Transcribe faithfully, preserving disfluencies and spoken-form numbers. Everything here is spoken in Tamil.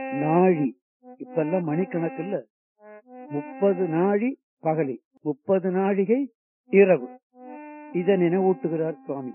நாழி இப்பெல்லாம் மணிக்கணக்கில் முப்பது நாழி பகலி முப்பது நாழிகை இரவு. இதை நினைவூட்டுகிறார் சுவாமி.